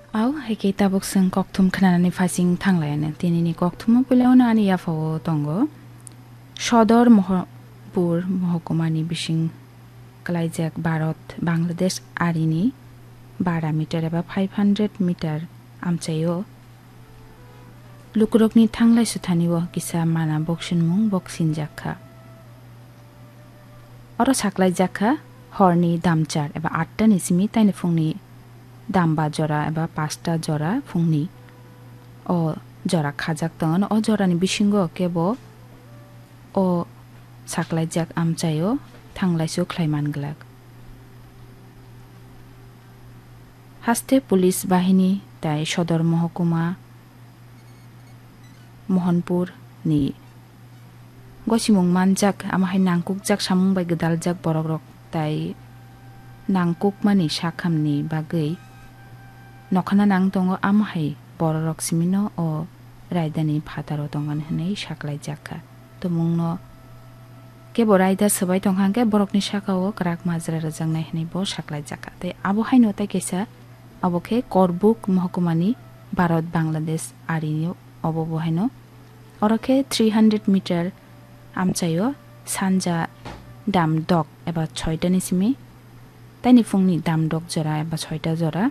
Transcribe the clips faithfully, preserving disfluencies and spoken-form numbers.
Aw heke tabuk sing koktum khanani fasing thanglayane tinini koktum pulauna ani yafawo tongo সদর মহপুর মহকুমানি বিশিং কালাইজাক ভারত বাংলাদেশ আরিনি বারা metre এবা five hundred metre আমচাইও লুকুরকনি থাংলাই সুথানিও কিসা মানা বকসিনমুং বকসিন জাখা or সাকলাই জাখা হরনি দামচার এবা আটটা নিসিমি তাইনে ফুংনি দামবা জরা এবা পাঁচটা জরা ফুংনি ও জরা খাজাক তন ও জরানি বিশিঙ্গ কেব ও সাকলাইজাক আমচাইও থাংলাইসু খ্লাইমানগ্লাক হাস্তে পুলিশ বাহিনী তাই সদর মহকুমা মোহনপুর নি গসিমুং মানজাক আমাহাই নাংকুকজাক সামুংবাই গদালজাক বরগ্রক তাই নাংকুক মানি সাখামনি বাগৈ নখানা নাং দङ আমাহাই বররক সিমিনো ও রায়দানি ফাতারো দঙান হनै সাকলাইজাকা তমুংনো কেবো রায়दा सबाय दंहांगे बरकनि साकाओ क्राक माजरा रजांनाय हनै बो साकलाइजाका तै आबहायनो तै केसा अबखे करबुक महकुमानि भारत बांग्लादेश आरिनि अबबहायनो अरखे थ्री हंड्रेड मिटार आमचायो सानजा दामदक एबा छयटा निसिमि ताइनि फुंनि दामदक जरा एबा छयटा जरा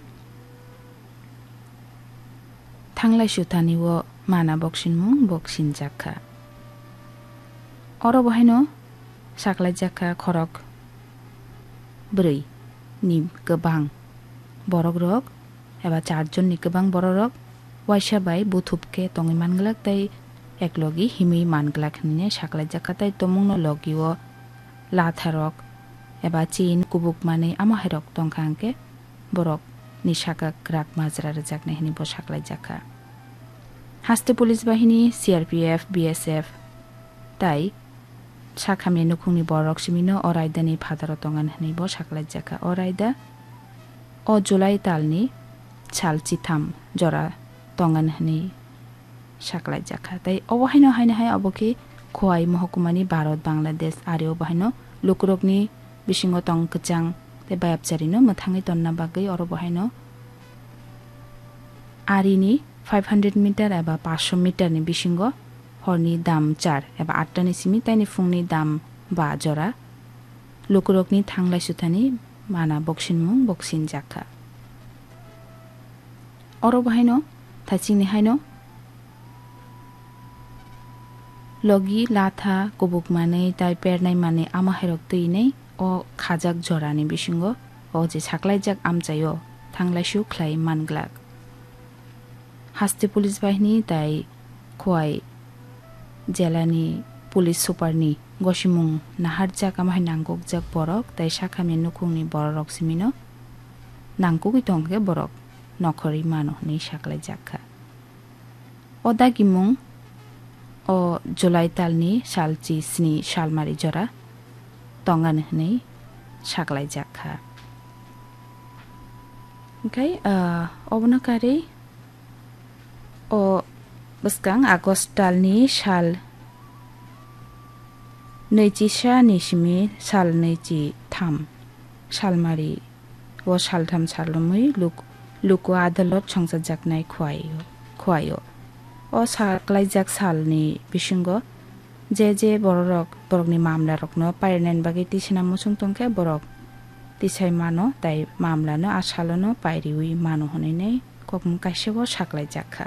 थांलाय सुथानिवो माना बक्सिनमुं बक्सिनजाका अरबहायनो साकलाइजाका खरक ब्रै नि गोबां बरग्रक एबा चारजननि गोबां बररक वाइसाबाय बुथुबके तङै मानग्लाक ताइ एकलगि हिमै मानग्लाक हनै साकलाइजाका ताइ तमुंनो लगिओ लाथारक एबा चीन कुबुक माने आमाहायरक तंखांके बरक नि साका ग्राक माजरा रजाकनाय हनै बो साकलाइजाका हास्ते पुलिस बाहिनी सीआरपीएफ बीएसएफ ताइ साखामनि नुखुंनि बरक सिमिनो अरायदानि फादार तंगान हनै बो साकलाइजाका अरायदा अ जुलाई तालनि सालचिथाम जरा तंगान हनै साकलाइजाका ताइ अबहायनो हायनो हाय अबखि खोवाई महकुमानि भारत बांग्लादेश आरो बहायनो लुकुरकनि बिसिंगो तंग कचां ते बायाबजारिनो मोथाङै तन्ना बागै अर बहायनो आरिनि फाइभ हंड्रेड मिटार एबा पाँचश मिटारनि बिसिंगो हरनि दाम चार एबा आठटा निसिमि ताइनि फुंनि दाम बा जरा लुकुरकनि थांलाय सुथानि माना बक्सिनमुं बक्सिन जाखा अर बहायनो थाचिंनि हायनो लगी लाथा कुबुक माने ताइ पेरनाय माने आमाहायरक तैनै अ खाजाक जरानि बिसिंगो अ जे साकलाइजाक आमचायो थांलायसु ख्लाय मानग्लाक हास्ते पुलिस बाहिनी ताइ खोवाई जेलानि पुलिस सुपारनि गसिमुं नाहारजाक आमाहाय नांगुकजाक बरक ताइ साखामनि नुखुंनि बररक सिमिनो नांगुकै दंगे बरक नखरि मानो हनै साकलाइजाका अदागिमुं अ जुलाई तालनि सालचि स्नि सालमारि जरा तंगान हनै साकलाइजाका ओमफ्राय अबनकारि अ बस्कां आगस्ट तालनि साल नैजिसा निसिमि साल नैजि थाम सालमारि व सालथाम सालमै लुक लुकु आदाলত संसाजाकनाय खोवायो खोवायो अ साकलाइजाक सालनि बिसिंगो जे जे बररक बरकनि मामला रकनो पायरेनान बागै तिसिना मुसुं तंखे बरक तिसाय मानो ताइ मामलानो आसालनो पायरिउइ मानो हनैनै ककम कासेबो साकलाइजाका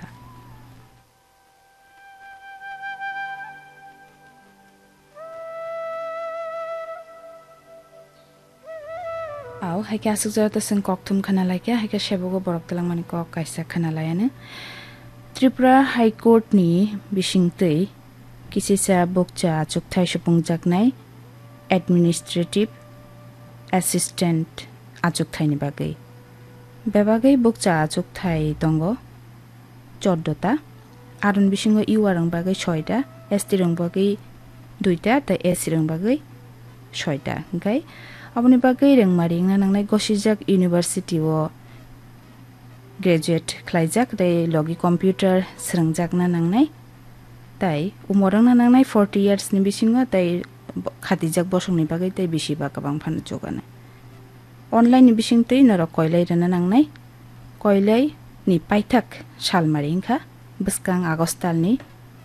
आव हायके आसुक जरता जों ककथुम खानालायके हायके सेबोगो बरक तलांमानि कक कायसा खानालायानो त्रिपुरा हाइकोर्टनि बिसिंतै किसिसा बक्चा आचुकथाय सुफुंजाकनाय एडमिनिस्ट्रेटिभ एसिस्टेन्ट आचुकथायनि बागै बेबागै बक्चा आचुकथाय दङ चौदहटा आरुन बिसिंगो इउआरं बागै छयटा एसटी रं बागै दुइटा त एससी रं बागै छयटा ओमफ्राय अपनी बागै रोंमारिंना नांनाय गसिजाक इउनिभार्सिटी ओ ग्रेजुएट ख्लाइजाक दै लगी कम्पिउटार स्रोंजाकना नांनाय ताइ उमरंना नांनाय फोर्टी इयर्स नि बिसिंगो ताइ खातिजाक बसंनि बागै ताइ बिसिबा गोबां फान जगानो अनलाइन नि बिसिं तै नर कयलाय रना नांनाय कयलाय ni paithak salmari ingkha bwskang agostalni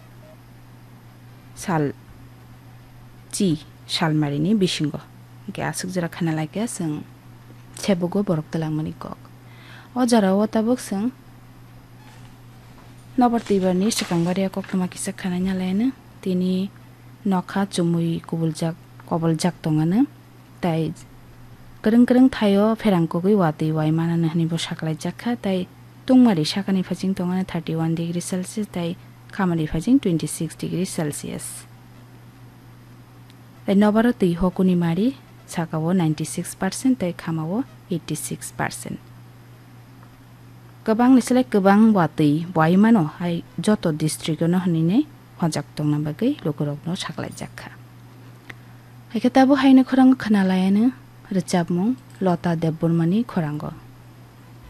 sal chi salmari ni bisingo ge asuk jora khana laika sung chebogo borok talangmani kok o jara o tabuk sung Nabatibar ni sikangbaria koktoma kisa khana nyalaina tini nokha chumui kubuljak koboljak tongana tai kereng kereng thayo ferangkogui watui waimana nahni bo saklai jakha tai tungmari sakani phajing tongana thirty-one degree celsius tai khamari phajing twenty-six degree celsius tai nobaro tui hokuni mari sakao ninety-six percent tai khamao eighty-six percent Gabang nisle gabang watui waimano hai joto district no hanine hojak tongna bagai lokorok no saklai jakha hai katabo haine khorang khana layana recapmung Lota Debbormani khorango